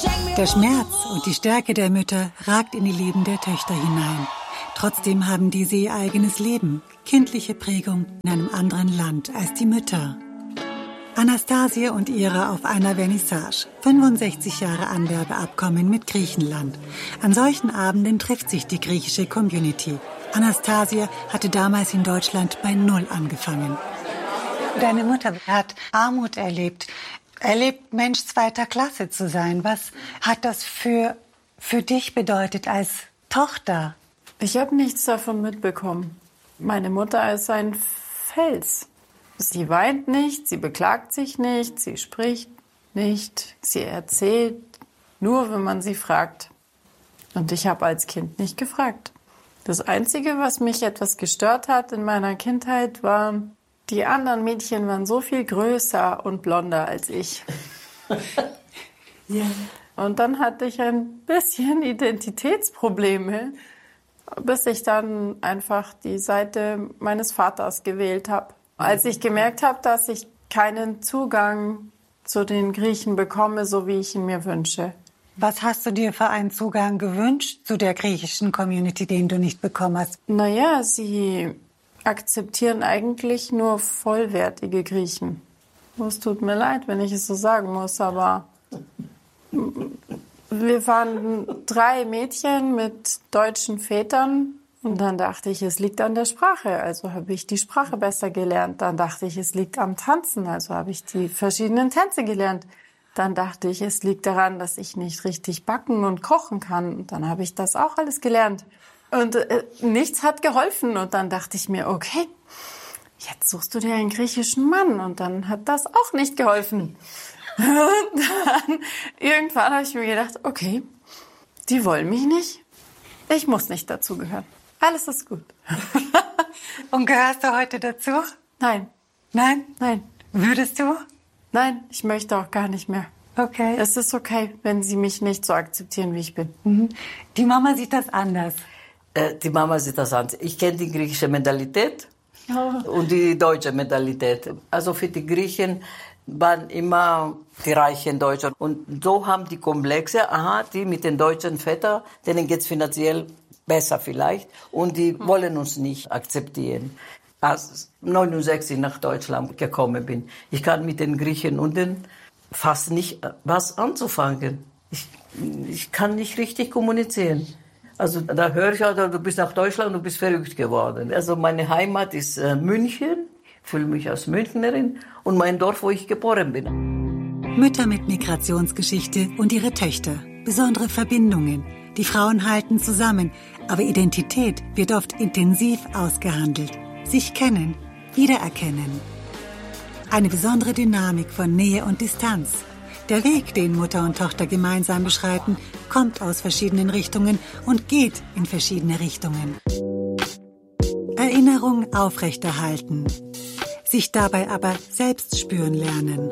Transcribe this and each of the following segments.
Der Schmerz und die Stärke der Mütter ragt in die Leben der Töchter hinein. Trotzdem haben diese ihr eigenes Leben, kindliche Prägung in einem anderen Land als die Mütter. Anastasia und Ira auf einer Vernissage, 65 Jahre Anwerbeabkommen mit Griechenland. An solchen Abenden trifft sich die griechische Community. Anastasia hatte damals in Deutschland bei Null angefangen. Deine Mutter hat Armut erlebt Mensch zweiter Klasse zu sein. Was hat das für dich bedeutet als Tochter? Ich habe nichts davon mitbekommen. Meine Mutter ist ein Fels. Sie weint nicht, sie beklagt sich nicht, sie spricht nicht, sie erzählt nur, wenn man sie fragt. Und ich habe als Kind nicht gefragt. Das Einzige, was mich etwas gestört hat in meiner Kindheit, war, die anderen Mädchen waren so viel größer und blonder als ich. Ja. Und dann hatte ich ein bisschen Identitätsprobleme, bis ich dann einfach die Seite meines Vaters gewählt habe. Als ich gemerkt habe, dass ich keinen Zugang zu den Griechen bekomme, so wie ich ihn mir wünsche. Was hast du dir für einen Zugang gewünscht zu der griechischen Community, den du nicht bekommen hast? Naja, sie akzeptieren eigentlich nur vollwertige Griechen. Es tut mir leid, wenn ich es so sagen muss, aber wir waren 3 Mädchen mit deutschen Vätern und dann dachte ich, es liegt an der Sprache, also habe ich die Sprache besser gelernt. Dann dachte ich, es liegt am Tanzen, also habe ich die verschiedenen Tänze gelernt. Dann dachte ich, es liegt daran, dass ich nicht richtig backen und kochen kann. Und dann habe ich das auch alles gelernt. Und nichts hat geholfen. Und dann dachte ich mir, okay, jetzt suchst du dir einen griechischen Mann. Und dann hat das auch nicht geholfen. Und dann irgendwann habe ich mir gedacht, okay, die wollen mich nicht. Ich muss nicht dazugehören. Alles ist gut. Und gehörst du heute dazu? Nein. Nein? Nein. Würdest du? Nein, ich möchte auch gar nicht mehr. Okay. Es ist okay, wenn sie mich nicht so akzeptieren, wie ich bin. Mhm. Die Mama sieht das anders. Die Mama sieht das anders. Ich kenne die griechische Mentalität und die deutsche Mentalität. Also für die Griechen waren immer die reichen Deutschen. Und so haben die Komplexe, die mit den deutschen Vätern, denen geht es finanziell besser vielleicht. Und die wollen uns nicht akzeptieren. Als 1969 nach Deutschland gekommen bin, ich kann mit den Griechen unten fast nicht was anzufangen. Ich kann nicht richtig kommunizieren. Also da höre ich auch, du bist nach Deutschland, du bist verrückt geworden. Also meine Heimat ist München, ich fühle mich als Münchnerin und mein Dorf, wo ich geboren bin. Mütter mit Migrationsgeschichte und ihre Töchter, besondere Verbindungen. Die Frauen halten zusammen, aber Identität wird oft intensiv ausgehandelt. Sich kennen, wiedererkennen. Eine besondere Dynamik von Nähe und Distanz. Der Weg, den Mutter und Tochter gemeinsam beschreiten, kommt aus verschiedenen Richtungen und geht in verschiedene Richtungen. Erinnerung aufrechterhalten. Sich dabei aber selbst spüren lernen.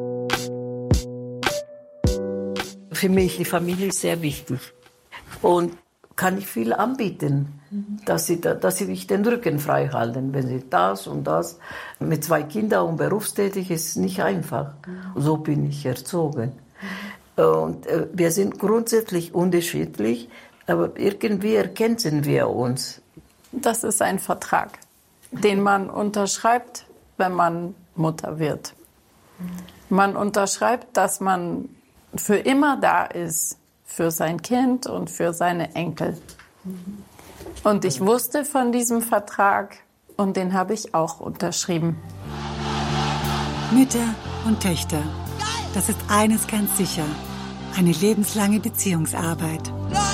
Für mich die Familie ist sehr wichtig. Und kann ich viel anbieten, dass sie sich den Rücken frei halten, wenn sie das und das. Mit 2 Kindern und berufstätig ist nicht einfach. So bin ich erzogen. Und wir sind grundsätzlich unterschiedlich, aber irgendwie erkennen wir uns. Das ist ein Vertrag, den man unterschreibt, wenn man Mutter wird. Man unterschreibt, dass man für immer da ist. Für sein Kind und für seine Enkel. Und ich wusste von diesem Vertrag und den habe ich auch unterschrieben. Mütter und Töchter. Das ist eines ganz sicher. Eine lebenslange Beziehungsarbeit.